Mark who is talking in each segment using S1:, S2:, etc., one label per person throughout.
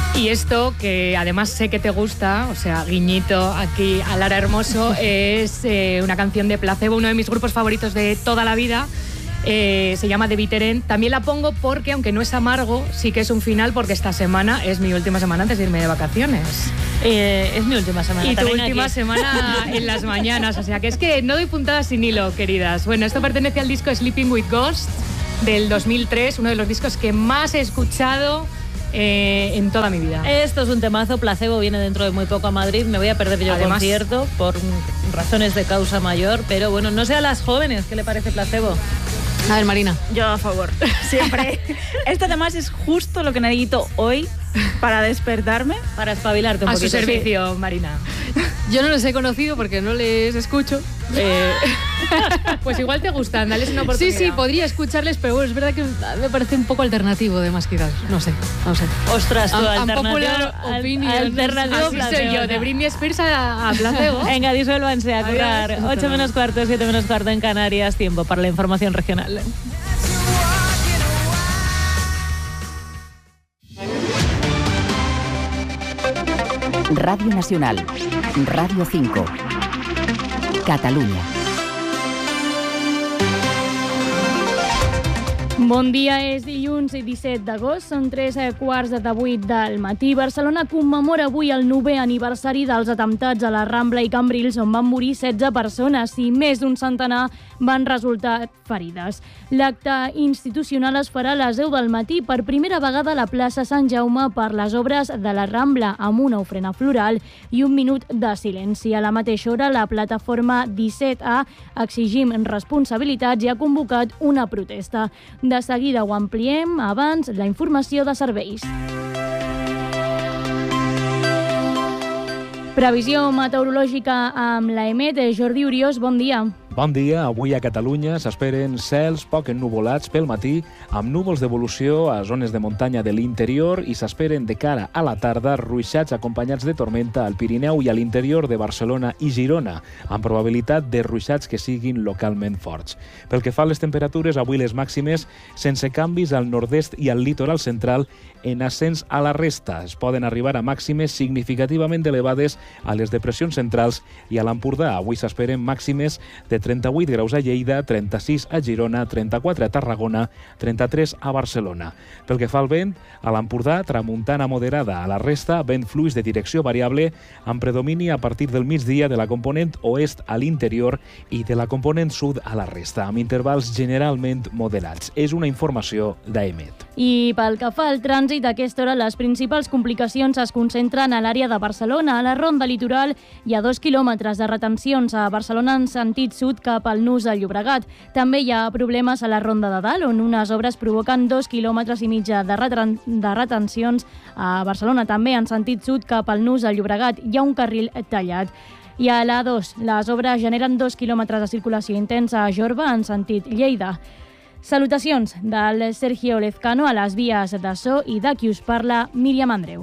S1: Y esto, que además sé que te gusta, o sea, guiñito aquí a Lara Hermoso, es una canción de Placebo, uno de mis grupos favoritos de toda la vida. Se llama The Bitter End. También la pongo porque, aunque no es amargo, sí que es un final, porque esta semana es mi última semana antes de irme de vacaciones.
S2: Es mi última semana.
S1: Y tu última semana en las mañanas. O sea, que es que no doy puntadas sin hilo, queridas. Bueno, esto pertenece al disco Sleeping with Ghosts del 2003, uno de los discos que más he escuchado en toda mi vida.
S2: Esto es un temazo. Placebo viene dentro de muy poco a Madrid. Me voy a perder yo el concierto por razones de causa mayor, pero bueno, no sé a las jóvenes qué le parece Placebo.
S3: A ver, Marina.
S4: Yo a favor, siempre. Esto además es justo lo que necesito hoy para despertarme.
S2: Para espabilarte un
S1: poquito.
S2: A
S1: su servicio, sí. Marina.
S3: Yo no les he conocido porque no les escucho.
S1: Pues igual te gustan, dales una oportunidad.
S3: Sí, podría escucharles, pero bueno, es verdad que me parece un poco alternativo de más quizás. No sé.
S2: Ostras, tu
S3: alternativa
S1: Así soy yo, de Britney Spears a Placebo.
S2: Venga, disuélvanse a currar. 8 menos cuarto, 7 menos cuarto en Canarias. Tiempo para la información regional.
S5: Radio Nacional, Radio 5, Catalunya.
S6: Bon dia, és dilluns 17 d'agost, són 3:15 del matí. Barcelona commemora avui el 9è aniversari dels atemptats a la Rambla i Cambrils, on van morir 16 persones i més d'un centenar van resultar ferides. L'acte institucional es farà a les 10 del matí per primera vegada a la plaça Sant Jaume per les obres de la Rambla, amb una ofrena floral i un minut de silenci. A la mateixa hora, la plataforma 17A Exigim responsabilitats i ha convocat una protesta. De seguida ho ampliem, abans la informació de serveis. Previsió meteorològica amb l'EMET. Jordi Uriós, bon dia.
S7: Bon dia. Avui a Catalunya s'esperen cels poc ennuvolats pel matí, amb núvols d'evolució a zones de muntanya de l'interior i s'esperen de cara a la tarda ruixats acompanyats de tormenta al Pirineu i a l'interior de Barcelona i Girona, amb probabilitat de ruixats que siguin localment forts. Pel que fa a les temperatures, avui les màximes sense canvis al nord-est i al litoral central, en ascens a la resta. Es poden arribar a màximes significativament elevades a les depressions centrals i a l'Empordà. Avui s'esperen màximes de 38 graus a Lleida, 36 a Girona, 34 a Tarragona, 33 a Barcelona. Pel que fa al vent, a l'Empordà, tramuntana moderada. A la resta, vent fluix de direcció variable, amb predomini a partir del migdia de la component oest a l'interior i de la component sud a la resta, amb intervals generalment moderats. És una informació d'EMET.
S6: I pel que fa al trànsit, a aquesta hora les principals complicacions es concentren a l'àrea de Barcelona. A la Ronda Litoral hi ha 2 quilòmetres de retencions a Barcelona en sentit sud cap al nus del Llobregat. També hi ha problemes a la Ronda de Dalt, on unes obres provoquen 2,5 quilòmetres de retencions. A Barcelona també en sentit sud cap al nus del Llobregat hi ha un carril tallat. I a l'A2, les obres generen 2 quilòmetres de circulació intensa a Jorba en sentit Lleida. Salutacions del Sergio Lezcano a les vies de so i de qui us parla, Míriam Andreu.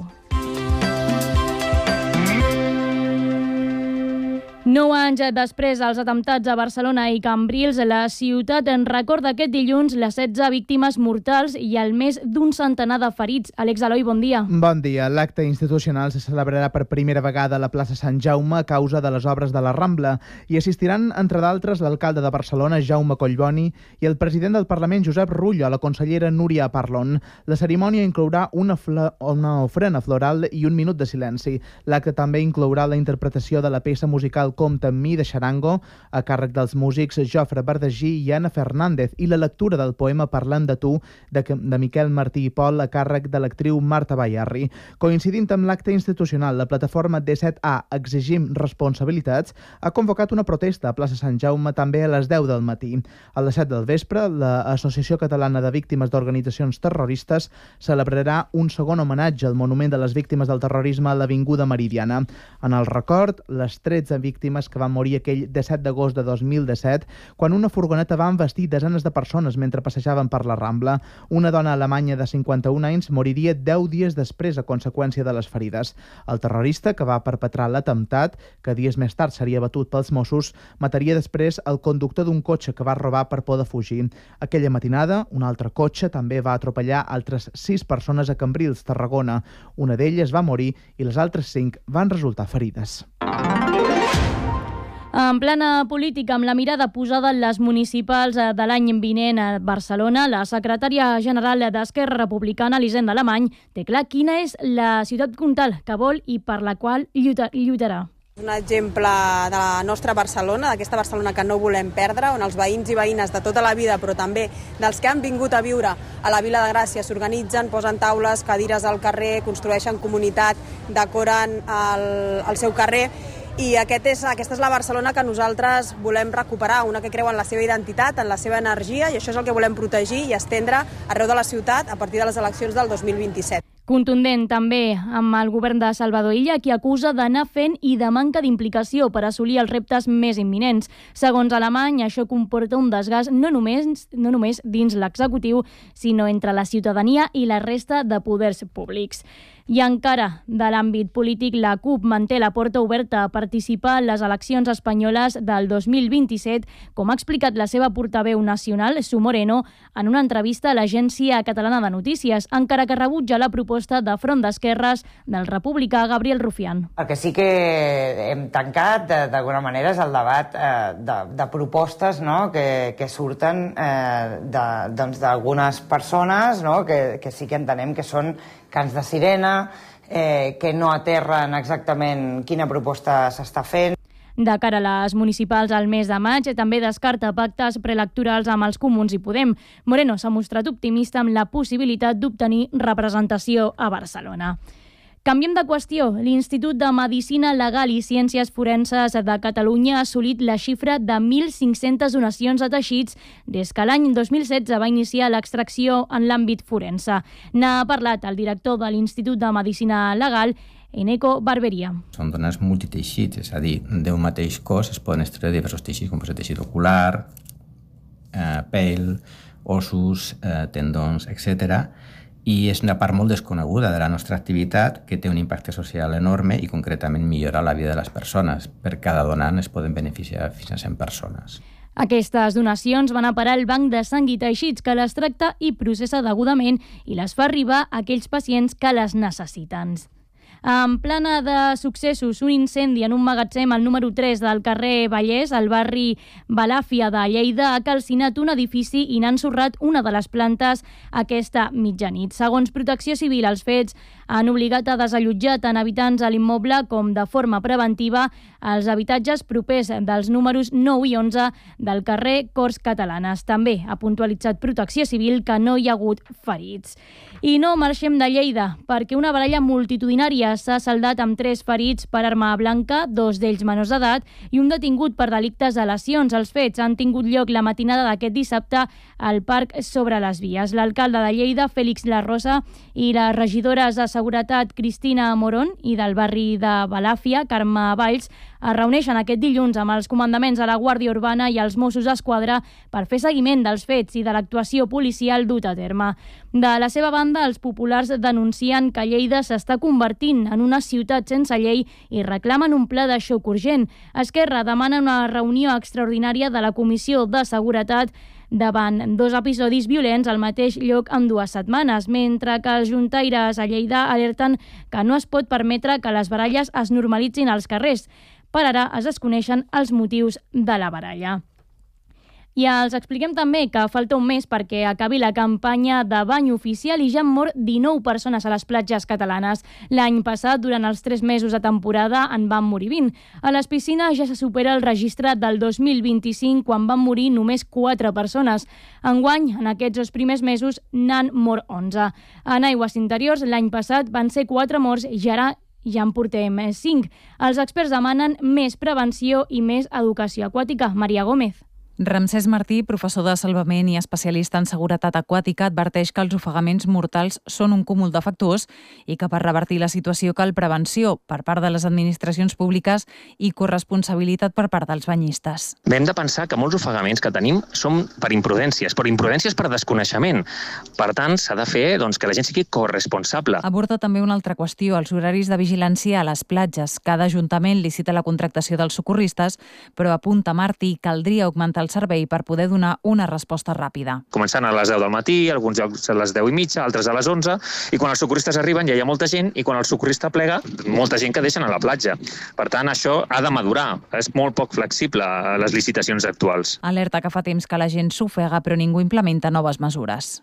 S6: 9 anys després dels atemptats a Barcelona i Cambrils, la ciutat en recorda aquest dilluns les 16 víctimes mortals i el més d'un centenar de ferits. Àlex Eloi, bon dia.
S8: Bon dia. L'acte institucional se celebrarà per primera vegada a la plaça Sant Jaume a causa de les obres de la Rambla i assistiran, entre d'altres, l'alcalde de Barcelona, Jaume Collboni, i el president del Parlament, Josep Rull, la consellera Núria Parlon. La cerimònia inclourà una ofrena floral i un minut de silenci. L'acte també inclourà la interpretació de la peça musical Compte amb mi, de Xarango, a càrrec dels músics Jofre Verdagí i Anna Fernández, i la lectura del poema Parlant de tu, de Miquel Martí i Pol, a càrrec de l'actriu Marta Bayarri. Coincidint amb l'acte institucional, la plataforma 17A Exigim responsabilitats ha convocat una protesta a plaça Sant Jaume també a les 10 del matí. A les 7 del vespre, l'Associació Catalana de Víctimes d'Organitzacions Terroristes celebrarà un segon homenatge al monument de les víctimes del terrorisme a l'Avinguda Meridiana. En el record, les 13 víctimes víctimes que van morir aquell 17 d'agost de 2017, quan una furgoneta va envestir desenes de persones mentre passejaven per la Rambla. Una dona alemanya de 51 anys moriria 10 dies després a conseqüència de les ferides. El terrorista que va perpetrar l'atemptat, que dies més tard seria batut pels Mossos, mataria després el conductor d'un cotxe que va robar per por de fugir. Aquella matinada, un altre cotxe també va atropellar altres 6 persones a Cambrils, Tarragona. Una d'elles va morir i les altres 5 van resultar ferides.
S6: En plana política, amb la mirada posada en les municipals de l'any vinent a Barcelona, la secretària general d'Esquerra Republicana, Elisenda Alemany, té clar quina és la ciutat comtal que vol i per la qual lluitarà.
S9: Un exemple de la nostra Barcelona, d'aquesta Barcelona que no volem perdre, on els veïns i veïnes de tota la vida, però també dels que han vingut a viure a la Vila de Gràcia, s'organitzen, posen taules, cadires al carrer, construeixen comunitat, decoren el seu carrer. I aquesta és la Barcelona que nosaltres volem recuperar, una que creu en la seva identitat, en la seva energia, i això és el que volem protegir i estendre arreu de la ciutat a partir de les eleccions del 2027.
S6: Contundent també amb el govern de Salvador Illa, qui acusa d'anar fent i de manca d'implicació per assolir els reptes més imminents. Segons Alemany, això comporta un desgast no només dins l'executiu, sinó entre la ciutadania i la resta de poders públics. I encara de l'àmbit polític, la CUP manté la porta oberta a participar en les eleccions espanyoles del 2027, com ha explicat la seva portaveu nacional, Su Moreno, en una entrevista a l'Agència Catalana de Notícies, encara que rebutja la proposta de Front d'Esquerres del republicà Gabriel Rufián.
S10: El que sí que hem tancat, d'alguna manera, és el debat de propostes, no?, que surten d'algunes persones, no?, que sí que entenem que són cants de sirena, que no aterren exactament quina proposta s'està fent.
S6: De cara a les municipals al mes de maig, també descarta pactes preelectorals amb els Comuns i Podem. Moreno s'ha mostrat optimista amb la possibilitat d'obtenir representació a Barcelona. Canviem de qüestió. L'Institut de Medicina Legal i Ciències Forenses de Catalunya ha assolit la xifra de 1.500 donacions de teixits des que l'any 2016 va iniciar l'extracció en l'àmbit forense. N'ha parlat el director de l'Institut de Medicina Legal, Eneco Barberia.
S11: Són dones multiteixits, és a dir, d'un mateix cos es poden extreure diversos teixits, com el teixit ocular, pell, ossos, tendons, etc. I és una part molt desconeguda de la nostra activitat que té un impacte social enorme i concretament millora la vida de les persones. Per cada donant es poden beneficiar fins a 100 persones.
S6: Aquestes donacions van a parar al banc de sang i teixits que les tracta i processa degudament i les fa arribar a aquells pacients que les necessiten. En plana de successos, un incendi en un magatzem al número 3 del carrer Vallès, al barri Balàfia de Lleida, ha calcinat un edifici i n'ha ensorrat una de les plantes aquesta mitjanit. Segons Protecció Civil, els fets han obligat a desallotjar tant habitants a l'immoble com de forma preventiva als habitatges propers dels números 9 i 11 del carrer Corts Catalanes. També ha puntualitzat Protecció Civil que no hi ha hagut ferits. I no marxem de Lleida, perquè una baralla multitudinària s'ha saldat amb 3 ferits per arma blanca, 2 d'ells menors d'edat, i un detingut per delictes de lesions. Els fets han tingut lloc la matinada d'aquest dissabte al Parc Sobre les Vies. L'alcalde de Lleida, Félix Larrosa, i les regidores de Seguretat, Cristina Morón, i del barri de Balàfia, Carme Valls, es reuneixen aquest dilluns amb els comandaments de la Guàrdia Urbana i els Mossos d'Esquadra per fer seguiment dels fets i de l'actuació policial dut a terme. De la seva banda, els populars denuncien que Lleida s'està convertint en una ciutat sense llei i reclamen un pla de xoc urgent. Esquerra demana una reunió extraordinària de la Comissió de Seguretat davant 2 episodis violents al mateix lloc en 2 setmanes, mentre que els juntaires a Lleida alerten que no es pot permetre que les baralles es normalitzin als carrers. Per ara es desconeixen els motius de la baralla. I els expliquem també que falta un mes perquè acabi la campanya de bany oficial i ja han mort 19 persones a les platges catalanes. L'any passat, durant els 3 mesos de temporada, en van morir 20. A les piscines ja se supera el registre del 2025, quan van morir només 4 persones. Enguany, en aquests 2 primers mesos, n'han mort 11. En aigües interiors, l'any passat van ser 4 morts i ara ja en portem 5. Els experts demanen més prevenció i més educació aquàtica. Maria Gómez.
S12: Ramsès Martí, professor de salvament i especialista en seguretat aquàtica, adverteix que els ofegaments mortals són un cúmul de factors i que per revertir la situació cal prevenció per part de les administracions públiques i corresponsabilitat per part dels banyistes.
S13: Hem de pensar que molts ofegaments que tenim són per imprudències per desconeixement. Per tant, s'ha de fer que la gent sigui corresponsable.
S12: Aborda també una altra qüestió, els horaris de vigilància a les platges. Cada ajuntament licita la contractació dels socorristes, però apunta Martí, caldria augmentar el servei per poder donar una resposta ràpida.
S13: Començant a les 10 del matí, alguns llocs a les 10 i mitja, altres a les 11, i quan els socorristes arriben ja hi ha molta gent, i quan el socorrista plega, molta gent que deixen a la platja. Per tant, això ha de madurar. És molt poc flexible a les licitacions actuals.
S12: Alerta que fa temps que la gent s'ofega, però ningú implementa noves mesures.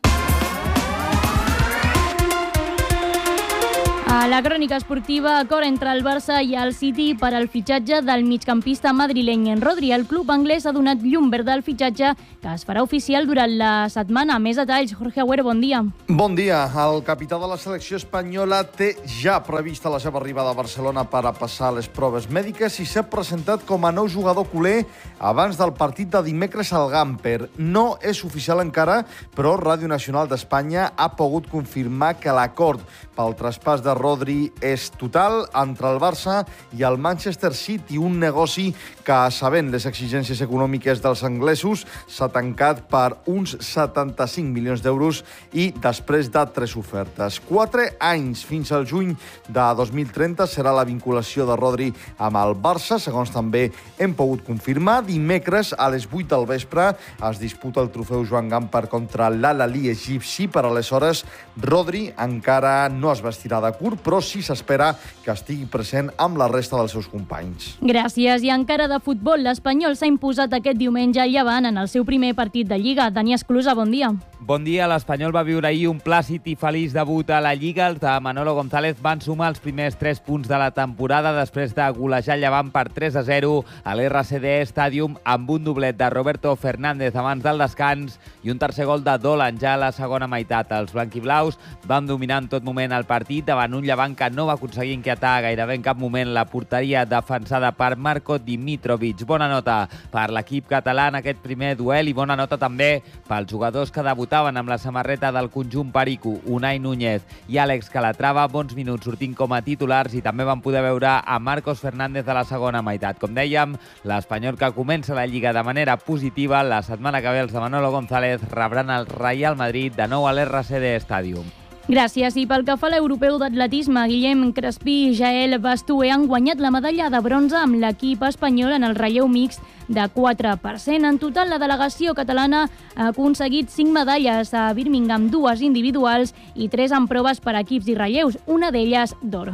S6: A la crònica esportiva, acord entre el Barça i el City per al fitxatge del migcampista madrileny en Rodri. El club anglès ha donat llum verda al fitxatge que es farà oficial durant la setmana. Més detalls, Jorge Agüero, bon dia.
S14: Bon dia. El capità de la selecció espanyola té ja prevista la seva arribada a Barcelona per a passar les proves mèdiques i s'ha presentat com a nou jugador culer abans del partit de dimecres al Gamper. No és oficial encara, però Ràdio Nacional d'Espanya ha pogut confirmar que l'acord pel traspàs de Rodri és total entre el Barça i el Manchester City, un negoci que, sabent les exigències econòmiques dels anglesos, s'ha tancat per uns 75 milions d'euros i després de 3 ofertes. 4 anys fins al juny de 2030 serà la vinculació de Rodri amb el Barça, segons també hem pogut confirmar. Dimecres, a les 8 del vespre, es disputa el trofeu Joan Gamper contra l'Al-Ahly egipci. Per aleshores, Rodri encara no es vestirà de curt, però sí s'espera que estigui present amb la resta dels seus companys.
S6: Gràcies. I encara de futbol, l'Espanyol s'ha imposat aquest diumenge al Llevant en el seu primer partit de Lliga. Dani Esclusa, bon dia.
S15: Bon dia. L'Espanyol va viure ahir un plàcid i feliç debut a la Lliga. Els de Manolo González van sumar els primers 3 punts de la temporada després de golejar el Llevant per 3-0 a l'RCD Stadium amb un doblet de Roberto Fernández abans del descans i un tercer gol de Dolan ja a la segona meitat. Els blanquiblaus van dominar en tot moment el partit davant un Llevant que no va aconseguir inquietar gairebé en cap moment la porteria defensada per Marko Dimitrovic. Bona nota per l'equip català en aquest primer duel i bona nota també pels jugadors que debutaven amb la samarreta del conjunt perico, Unai Núñez i Àlex Calatrava, bons minuts sortint com a titulars, i també van poder veure a Marcos Fernández a la segona meitat. Com dèiem, l'Espanyol que comença la Lliga de manera positiva. La setmana que ve els de Manolo González rebran el Real Madrid de nou a l'RCD Stadium.
S6: Gràcies. I pel que fa a l'europeu d'atletisme, Guillem Crespí i Jael Bastué han guanyat la medalla de bronze amb l'equip espanyol en el relleu mixt de 4%. En total, la delegació catalana ha aconseguit 5 medalles a Birmingham, 2 individuals i 3 en proves per equips i relleus, una d'elles d'or.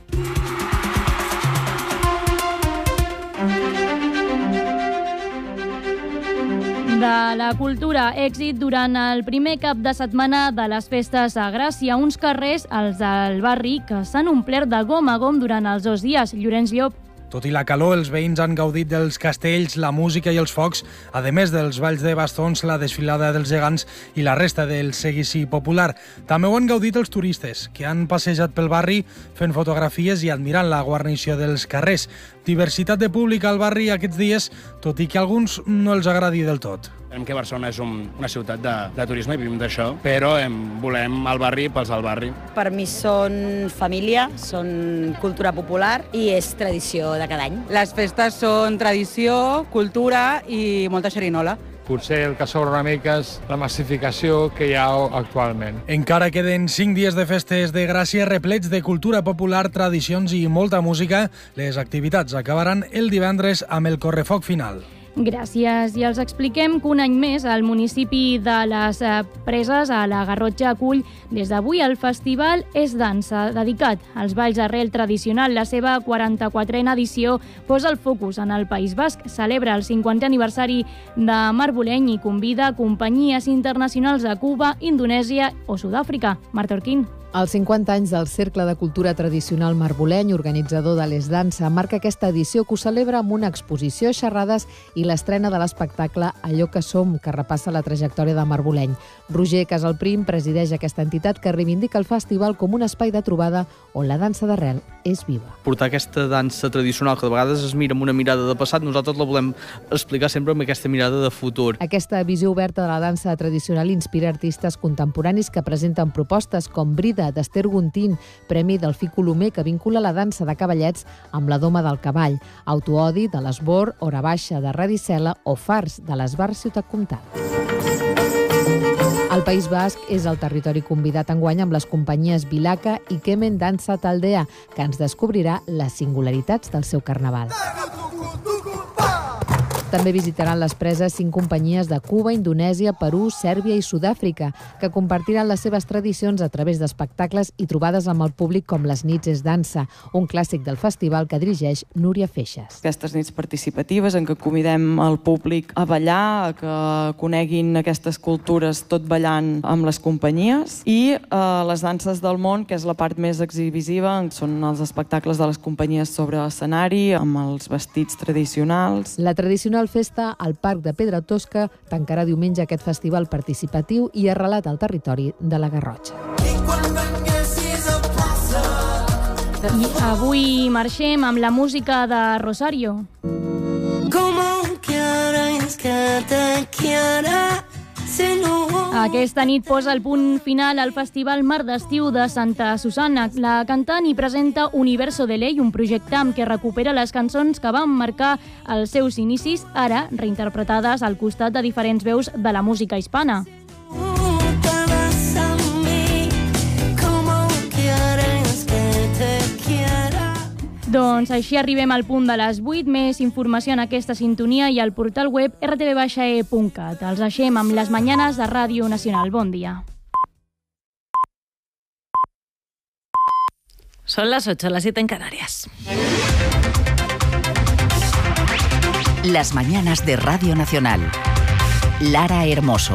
S6: De la cultura, èxit durant el primer cap de setmana de les festes a Gràcia. Uns carrers, els del barri, que s'han omplert de gom a gom durant els 2 dies. Llorenç Llop.
S16: Tot i la calor, els veïns han gaudit dels castells, la música i els focs, a més dels balls de bastons, la desfilada dels gegants i la resta del seguici popular. També ho han gaudit els turistes, que han passejat pel barri fent fotografies i admirant la guarnició dels carrers. Diversitat de públic al barri aquests dies, tot i que a alguns no els agradi del tot.
S17: Sabem que Barcelona és una ciutat de turisme i vivim d'això, però volem el barri pels del barri.
S18: Per mi són família, són cultura popular i és tradició de cada any.
S19: Les festes són tradició, cultura i molta xerinola.
S20: Potser el que sobra una mica és la massificació que hi ha actualment.
S16: Encara queden 5 dies de festes de Gràcia replets de cultura popular, tradicions i molta música. Les activitats acabaran el divendres amb el correfoc final.
S6: Gràcies. I els expliquem que un any més el municipi de les Preses, a la Garrotxa, acull des d'avui el Festival És Dansa, dedicat als balls d'arrel tradicional. La seva 44a edició posa el focus en el País Basc, celebra el 50è aniversari de Marboleny i convida companyies internacionals de Cuba, Indonèsia o Sud-àfrica. Marta Orquín.
S21: Els 50 anys del Cercle de Cultura Tradicional Marboleny, organitzador de l'Es Dansa, marca aquesta edició que ho celebra amb una exposició, xerrades i l'estrena de l'espectacle Allò que som, que repassa la trajectòria de Marboleny. Roger Casalprim presideix aquesta entitat que reivindica el festival com un espai de trobada on la dansa d'arrel és viva.
S22: Portar aquesta dansa tradicional que de vegades es mira amb una mirada de passat, nosaltres la volem explicar sempre amb aquesta mirada de futur.
S21: Aquesta visió oberta de la dansa tradicional inspira artistes contemporanis que presenten propostes com Brida, d'Ester Guntín, premi Delfí Colomer, que vincula la dansa de cavallets amb la doma del cavall, Autoodi, de l'Esbor, Hora Baixa, de Radicela o Fars, de l'Esbar Ciutat Comtal. El País Basc és el territori convidat enguany amb les companyies Vilaca i Kemen Dansa Taldea, que ens descobrirà les singularitats del seu carnaval. També visitaran les preses 5 companyies de Cuba, Indonèsia, Perú, Sèrbia i Sud-àfrica, que compartiran les seves tradicions a través d'espectacles i trobades amb el públic com les Nits és Dansa, un clàssic del festival que dirigeix Núria Feixas.
S23: Aquestes nits participatives en què convidem el públic a ballar, a que coneguin aquestes cultures tot ballant amb les companyies, i les danses del món, que és la part més exhibisiva, són els espectacles de les companyies sobre l'escenari, amb els vestits tradicionals.
S21: La tradicional festa al Parc de Pedra Tosca tancarà diumenge aquest festival participatiu i arrelat al territori de la Garrotxa.
S6: I avui marxem amb la música de Rosario.
S24: Como quieres que te quiera.
S6: Aquesta nit posa el punt final al Festival Mar d'Estiu de Santa Susana. La cantant hi presenta Universo de Ley, un projecte amb què recupera les cançons que van marcar els seus inicis, ara reinterpretades al costat de diferents veus de la música hispana. Doncs així arribem al punt de les 8. Més informació en aquesta sintonia i al portal web rtv-e.cat. Els deixem amb les mañanes de Ràdio Nacional. Bon dia.
S2: Son las 8, las 7 en Canarias.
S5: Las mañanas de Radio Nacional. Lara Hermoso.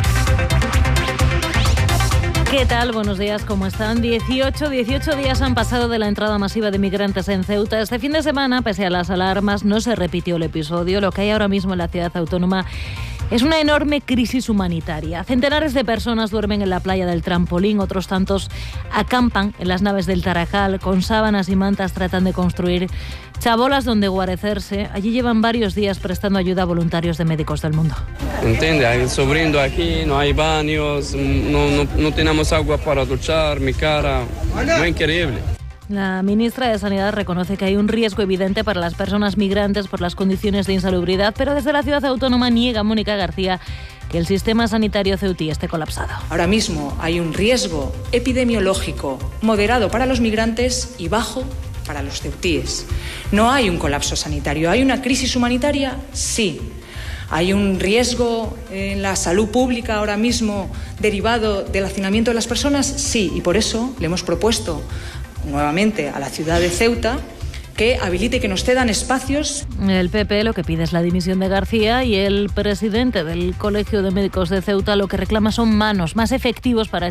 S2: ¿Qué tal? Buenos días, ¿cómo están? 18 días han pasado de la entrada masiva de migrantes en Ceuta. Este fin de semana, pese a las alarmas, no se repitió el episodio. Lo que hay ahora mismo en la ciudad autónoma es una enorme crisis humanitaria. Centenares de personas duermen en la playa del Trampolín, otros tantos acampan en las naves del Tarajal, con sábanas y mantas tratan de construir chabolas donde guarecerse. Allí llevan varios días prestando ayuda a voluntarios de Médicos del Mundo.
S25: ¿Entiende? Hay sobrino aquí, no hay baños, no tenemos agua para duchar, mi cara, muy increíble.
S2: La ministra de Sanidad reconoce que hay un riesgo evidente para las personas migrantes por las condiciones de insalubridad, pero desde la ciudad autónoma niega Mónica García que el sistema sanitario ceutí esté colapsado.
S26: Ahora mismo hay un riesgo epidemiológico moderado para los migrantes y bajo para los ceutíes. No hay un colapso sanitario. ¿Hay una crisis humanitaria? Sí. ¿Hay un riesgo en la salud pública ahora mismo derivado del hacinamiento de las personas? Sí, y por eso le hemos propuesto nuevamente a la ciudad de Ceuta que habilite y que nos cedan espacios.
S2: El PP lo que pide es la dimisión de García y el presidente del Colegio de Médicos de Ceuta lo que reclama son manos más efectivos para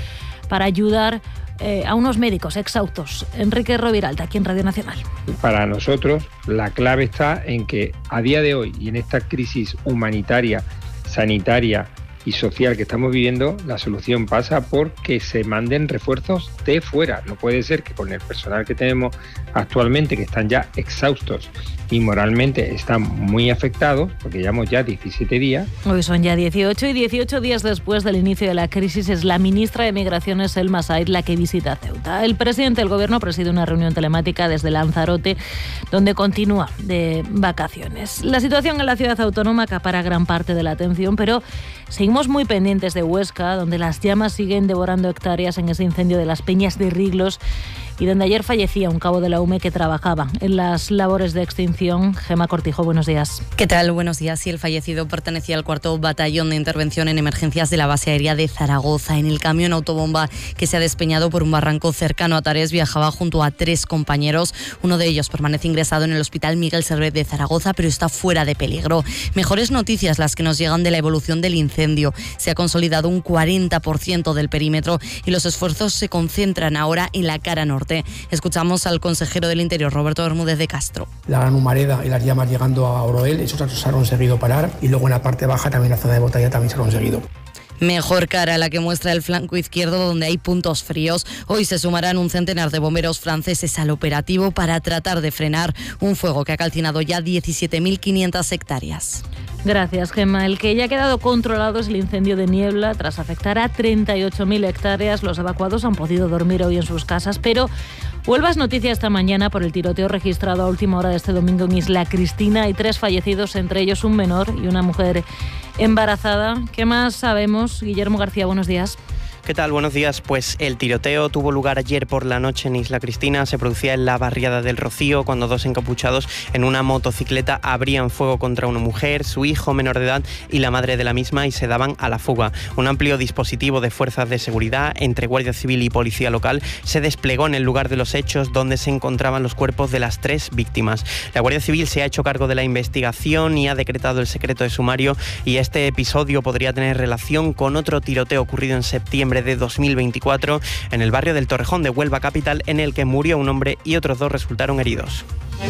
S2: ayudar a unos médicos exhaustos. Enrique Roviralta, aquí en Radio Nacional.
S27: Para nosotros la clave está en que a día de hoy y en esta crisis humanitaria, sanitaria y social que estamos viviendo, la solución pasa por que se manden refuerzos de fuera. No puede ser que con el personal que tenemos actualmente, que están ya exhaustos y moralmente están muy afectados, porque llevamos ya 17 días.
S2: Hoy son ya 18 y 18 días después del inicio de la crisis es la ministra de Migraciones, Selma Said, la que visita Ceuta. El presidente del gobierno preside una reunión telemática desde Lanzarote, donde continúa de vacaciones. La situación en la ciudad autónoma acapara gran parte de la atención, pero seguimos muy pendientes de Huesca, donde las llamas siguen devorando hectáreas en ese incendio de las Peñas de Riglos, y donde ayer fallecía un cabo de la UME que trabajaba en las labores de extinción. Gemma Cortijo, buenos días.
S1: ¿Qué tal? Buenos días. Sí, el fallecido pertenecía al 4º Batallón de Intervención en Emergencias de la Base Aérea de Zaragoza. En el camión autobomba que se ha despeñado por un barranco cercano a Tarés viajaba junto a 3 compañeros. Uno de ellos permanece ingresado en el Hospital Miguel Servet de Zaragoza, pero está fuera de peligro. Mejores noticias las que nos llegan de la evolución del incendio. Se ha consolidado un 40% del perímetro y los esfuerzos se concentran ahora en la cara norte. Escuchamos al consejero del Interior, Roberto Bermúdez de Castro.
S3: La gran humareda y las llamas llegando a Oroel, eso se ha conseguido parar, y luego en la parte baja también la zona de Botalla también se ha conseguido.
S1: Mejor cara la que muestra el flanco izquierdo, donde hay puntos fríos. Hoy se sumarán un centenar de bomberos franceses al operativo para tratar de frenar un fuego que ha calcinado ya 17.500 hectáreas.
S2: Gracias, Gemma. El que ya ha quedado controlado es el incendio de Niebla. Tras afectar a 38.000 hectáreas, los evacuados han podido dormir hoy en sus casas, pero Huelva es noticia esta mañana por el tiroteo registrado a última hora de este domingo en Isla Cristina. Hay 3 fallecidos, entre ellos un menor y una mujer embarazada. ¿Qué más sabemos? Guillermo García, buenos días.
S4: ¿Qué tal? Buenos días. Pues el tiroteo tuvo lugar ayer por la noche en Isla Cristina. Se producía en la barriada del Rocío cuando 2 encapuchados en una motocicleta abrían fuego contra una mujer, su hijo menor de edad y la madre de la misma, y se daban a la fuga. Un amplio dispositivo de fuerzas de seguridad entre Guardia Civil y Policía Local se desplegó en el lugar de los hechos, donde se encontraban los cuerpos de las 3 víctimas. La Guardia Civil se ha hecho cargo de la investigación y ha decretado el secreto de sumario, y este episodio podría tener relación con otro tiroteo ocurrido en septiembre de 2024 en el barrio del Torrejón de Huelva capital, en el que murió un hombre y otros 2 resultaron heridos.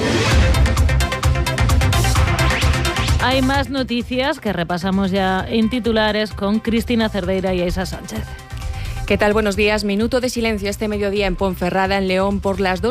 S2: Hay más noticias que repasamos ya en titulares con Cristina Cerdeira y Aisa Sánchez.
S7: ¿Qué tal? Buenos días. Minuto de silencio este mediodía en Ponferrada, en León, por las 2